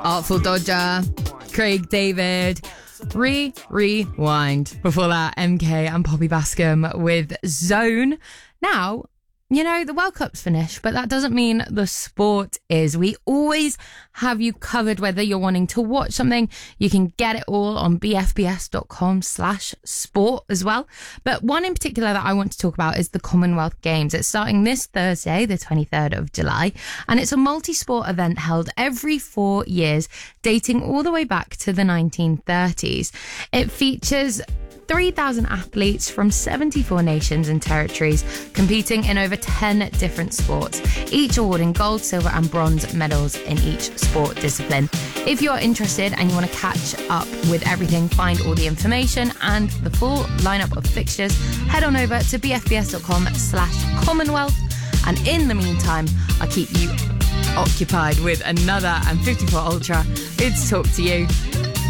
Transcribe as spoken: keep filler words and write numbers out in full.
Artful Dodger, Craig David, Re Rewind. Before that, M K and Poppy Bascom with Zone. Now, you know, the World Cup's finished, but that doesn't mean the sport is. We always have you covered, whether you're wanting to watch something. You can get it all on bfbs.com slash sport as well. But one in particular that I want to talk about is the Commonwealth Games. It's starting this Thursday, the twenty-third of July, and it's a multi-sport event held every four years, dating all the way back to the nineteen thirties. It features three thousand athletes from seventy-four nations and territories competing in over ten different sports, each awarding gold, silver and bronze medals in each sport discipline. If you're interested and you want to catch up with everything, find all the information and the full lineup of fixtures, head on over to bfbs.com slash commonwealth. And in the meantime, I'll keep you occupied with another and fifty-four Ultra. It's Talk to You.